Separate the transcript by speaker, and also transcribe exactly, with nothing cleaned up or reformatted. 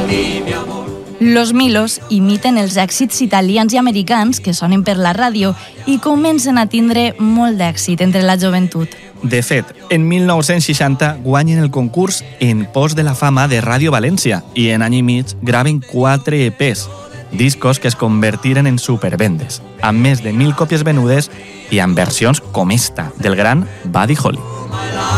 Speaker 1: Los Milos imiten els èxits italians i americans que sonen per la ràdio i comencen a tindre molt d'èxit entre la joventut.
Speaker 2: De fet, en mil nou-cents seixanta guanyen el concurs En pos de la fama de Ràdio València i en any i mig graven quatre E Pes, discos que es convertiren en supervendes, amb més de mil còpies venudes i amb versions com esta del gran Buddy Holly.